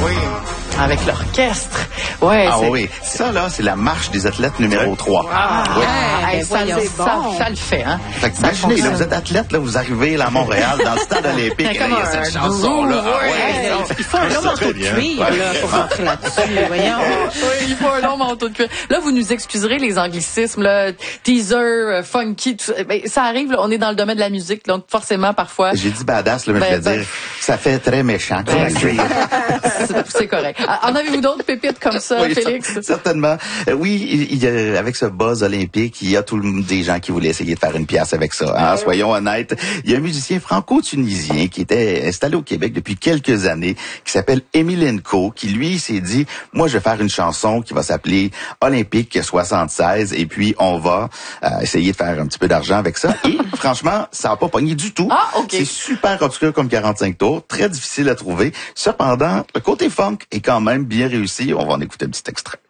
oui. Avec l'orchestre. Ouais, Ah oui, ça là, c'est la marche des athlètes numéro 3. Ah, Oui. hey, ça le fait, hein. Fait que imaginez, là, vous êtes athlète, là, vous arrivez là, à Montréal, dans le stade olympique, et là, il y a cette chanson-là. Ah, ouais. Il faut un long manteau de cuir, là, pour rentrer là-dessus, voyons. Oui, il faut un long manteau de cuir. Là, vous nous excuserez les anglicismes, là, teaser, funky, tout ça. Ben, ça arrive, là, on est dans le domaine de la musique, donc forcément, parfois... J'ai dit badass, là, mais je veux dire, ça fait très méchant. C'est correct. En avez-vous d'autres pépites comme ça, oui, Félix? Certainement. Oui, avec ce buzz olympique, il y a des gens qui voulaient essayer de faire une pièce avec ça. Hein? Soyons honnêtes. Il y a un musicien franco-tunisien qui était installé au Québec depuis quelques années, qui s'appelle Émile Enco, qui lui s'est dit, moi je vais faire une chanson qui va s'appeler Olympique 76, et puis on va essayer de faire un petit peu d'argent avec ça. Et franchement, ça n'a pas pogné du tout. Ah, okay. C'est super obscur comme 45 tours, très difficile à trouver. Cependant, le côté funk est quand même bien réussi. On va en écouter un petit extrait.